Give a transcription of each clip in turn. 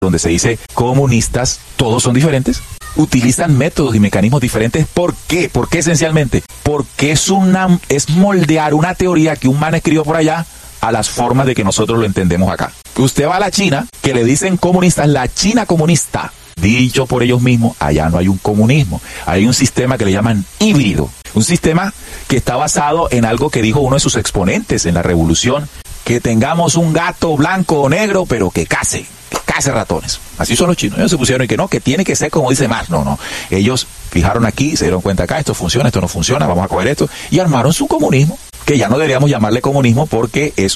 donde se dice comunistas, todos son diferentes, utilizan métodos y mecanismos diferentes. ¿Por qué? ¿Por qué esencialmente? Porque es moldear una teoría que un man escribió por allá a las formas de que nosotros lo entendemos acá. Usted va a la China, que le dicen comunistas, la China comunista. Dicho por ellos mismos, allá no hay un comunismo, hay un sistema que le llaman híbrido, un sistema que está basado en algo que dijo uno de sus exponentes en la revolución, que tengamos un gato blanco o negro, pero que case ratones. Así son los chinos. Ellos se pusieron y que no, que tiene que ser como dice Marx. No. Ellos fijaron aquí, se dieron cuenta acá, esto funciona, esto no funciona, vamos a coger esto, y armaron su comunismo, que ya no deberíamos llamarle comunismo porque es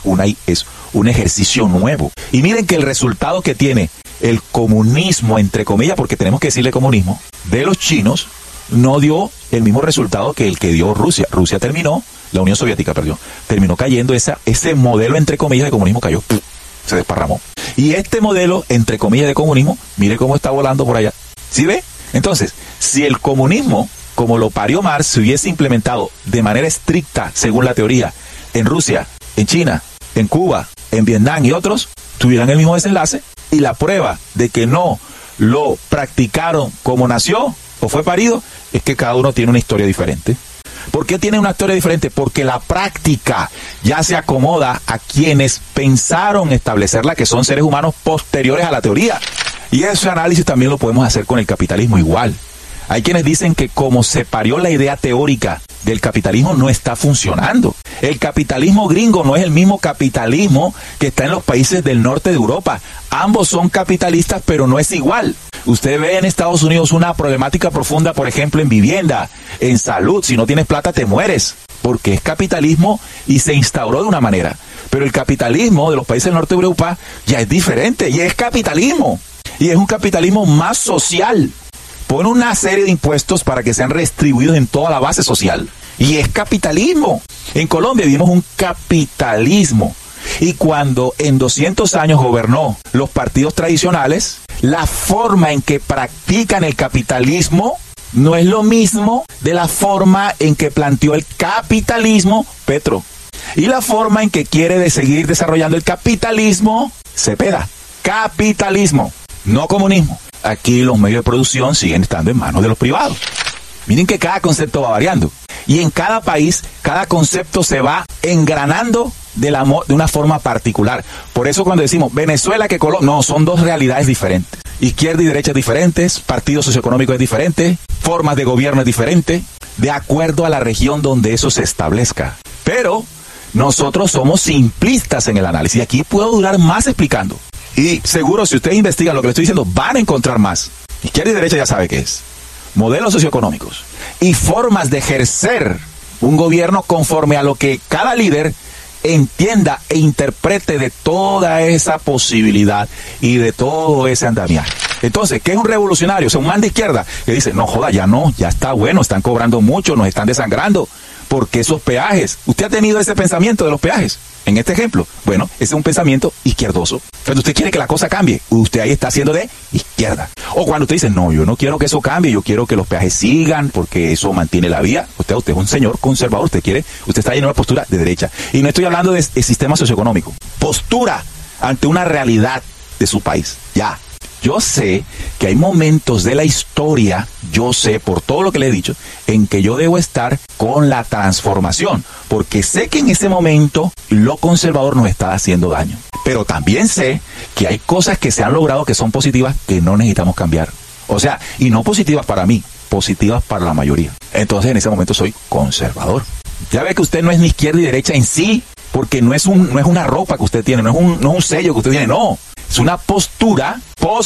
un ejercicio nuevo. Y miren que el resultado que tiene el comunismo, entre comillas, porque tenemos que decirle comunismo, de los chinos, no dio el mismo resultado que el que dio Rusia. Rusia terminó, la Unión Soviética, terminó cayendo, ese modelo, entre comillas, de comunismo cayó, se desparramó. Y este modelo, entre comillas, de comunismo, mire cómo está volando por allá. ¿Sí ve? Entonces, si el comunismo, como lo parió Marx, se hubiese implementado de manera estricta, según la teoría, en Rusia, en China, en Cuba, en Vietnam y otros, tuvieran el mismo desenlace. Y la prueba de que no lo practicaron como nació o fue parido, es que cada uno tiene una historia diferente. ¿Por qué tiene una historia diferente? Porque la práctica ya se acomoda a quienes pensaron establecerla, que son seres humanos posteriores a la teoría. Y ese análisis también lo podemos hacer con el capitalismo igual. Hay quienes dicen que como se parió la idea teórica del capitalismo, no está funcionando. El capitalismo gringo no es el mismo capitalismo que está en los países del norte de Europa. Ambos son capitalistas, pero no es igual. Usted ve en Estados Unidos una problemática profunda, por ejemplo, en vivienda, en salud. Si no tienes plata, te mueres, porque es capitalismo y se instauró de una manera. Pero el capitalismo de los países del norte de Europa ya es diferente y es capitalismo. Y es un capitalismo más social. Pone una serie de impuestos para que sean redistribuidos en toda la base social. Y es capitalismo. En Colombia vivimos un capitalismo. Y cuando en 200 años gobernó los partidos tradicionales, la forma en que practican el capitalismo no es lo mismo de la forma en que planteó el capitalismo Petro. Y la forma en que quiere seguir desarrollando el capitalismo Cepeda. Capitalismo, no comunismo. Aquí los medios de producción siguen estando en manos de los privados. Miren que cada concepto va variando. Y en cada país, cada concepto se va engranando de una forma particular. Por eso cuando decimos Venezuela que Colombia, no, son dos realidades diferentes. Izquierda y derecha diferentes, partidos socioeconómicos diferentes, formas de gobierno diferentes, de acuerdo a la región donde eso se establezca. Pero nosotros somos simplistas en el análisis. Y aquí puedo durar más explicando. Y seguro, si ustedes investigan lo que les estoy diciendo, van a encontrar más. Izquierda y derecha ya sabe qué es. Modelos socioeconómicos y formas de ejercer un gobierno conforme a lo que cada líder entienda e interprete de toda esa posibilidad y de todo ese andamiaje. Entonces, ¿qué es un revolucionario? O sea, un man de izquierda que dice, no joda, ya está bueno, están cobrando mucho, nos están desangrando. ¿Por qué esos peajes? ¿Usted ha tenido ese pensamiento de los peajes? En este ejemplo, bueno, ese es un pensamiento izquierdoso. Cuando usted quiere que la cosa cambie, usted ahí está haciendo de izquierda. O cuando usted dice, no, yo no quiero que eso cambie, yo quiero que los peajes sigan porque eso mantiene la vía. Usted es un señor conservador, usted está en una postura de derecha. Y no estoy hablando de sistema socioeconómico. Postura ante una realidad de su país. Ya. Yo sé que hay momentos de la historia, yo sé por todo lo que le he dicho, en que yo debo estar con la transformación, porque sé que en ese momento lo conservador nos está haciendo daño. Pero también sé que hay cosas que se han logrado que son positivas que no necesitamos cambiar. O sea, y no positivas para mí, positivas para la mayoría. Entonces en ese momento soy conservador. Ya ve que usted no es ni izquierda y derecha en sí, porque no es una ropa que usted tiene, no es un sello que usted tiene, no. Es una postura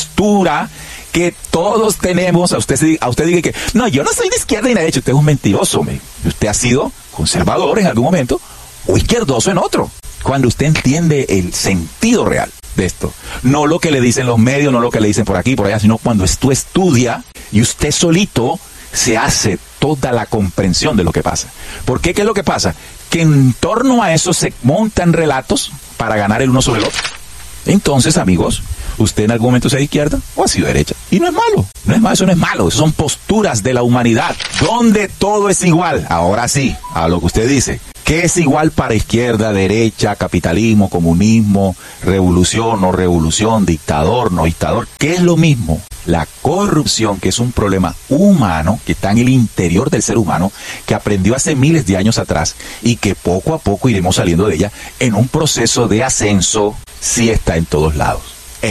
que todos tenemos. A usted diga que, no, yo no soy de izquierda ni de derecha, usted es un mentiroso. Usted ha sido conservador en algún momento o izquierdoso en otro. Cuando usted entiende el sentido real de esto, no lo que le dicen los medios, no lo que le dicen por aquí, por allá, sino cuando tú estudia y usted solito se hace toda la comprensión de lo que pasa. ¿Por qué? ¿Qué es lo que pasa? Que en torno a eso se montan relatos para ganar el uno sobre el otro. Entonces, amigos, usted en algún momento sea de izquierda o ha sido derecha. Y no es malo, eso no es malo. Son posturas de la humanidad, donde todo es igual. Ahora sí, a lo que usted dice, ¿Qué es igual para izquierda, derecha, capitalismo, comunismo, revolución, no revolución, dictador, no dictador? ¿Qué es lo mismo? La corrupción, que es un problema humano, que está en el interior del ser humano, que aprendió hace miles de años atrás y que poco a poco iremos saliendo de ella en un proceso de ascenso, sí está en todos lados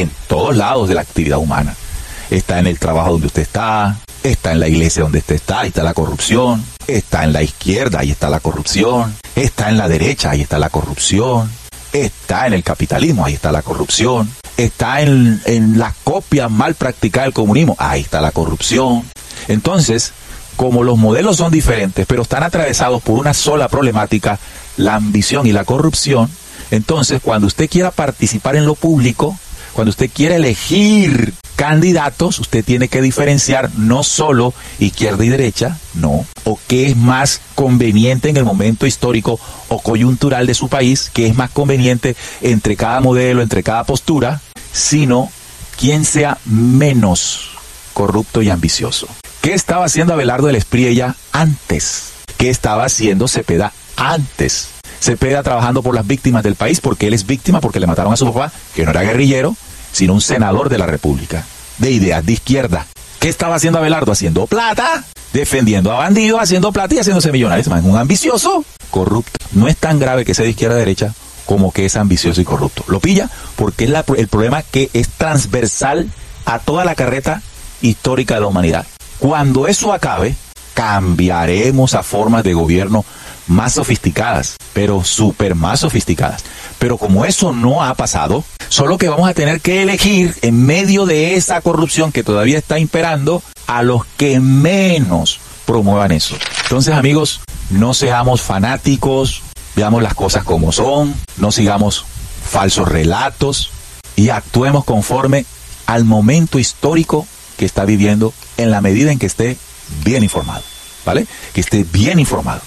de la actividad humana. Está en el trabajo donde usted está en la iglesia donde usted está, ahí está la corrupción. Está en la izquierda, ahí está la corrupción. Está en la derecha, ahí está la corrupción. Está en el capitalismo, ahí está la corrupción. Está en la copia mal practicada del comunismo, ahí está la corrupción. Entonces, como los modelos son diferentes, pero están atravesados por una sola problemática, la ambición y la corrupción, entonces cuando usted quiera participar en lo público, cuando usted quiere elegir candidatos, usted tiene que diferenciar no solo izquierda y derecha, no, o qué es más conveniente en el momento histórico o coyuntural de su país, qué es más conveniente entre cada modelo, entre cada postura, sino quién sea menos corrupto y ambicioso. ¿Qué estaba haciendo Abelardo del Espriella antes? ¿Qué estaba haciendo Cepeda antes? Cepeda trabajando por las víctimas del país, porque él es víctima, porque le mataron a su papá, que no era guerrillero, sino un senador de la República, de ideas de izquierda. ¿Qué estaba haciendo Abelardo? Haciendo plata, defendiendo a bandidos, haciendo plata y haciéndose millonario. Es un ambicioso, corrupto. No es tan grave que sea de izquierda a derecha como que es ambicioso y corrupto. Lo pilla porque es el problema que es transversal a toda la carreta histórica de la humanidad. Cuando eso acabe, cambiaremos a formas de gobierno más sofisticadas, pero súper más sofisticadas. Pero como eso no ha pasado, solo que vamos a tener que elegir en medio de esa corrupción que todavía está imperando a los que menos promuevan eso. Entonces, amigos, no seamos fanáticos, veamos las cosas como son, no sigamos falsos relatos y actuemos conforme al momento histórico que está viviendo en la medida en que esté bien informado, ¿vale? Que esté bien informado.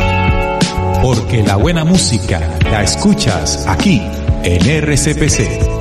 Porque la buena música la escuchas aquí en RCPC.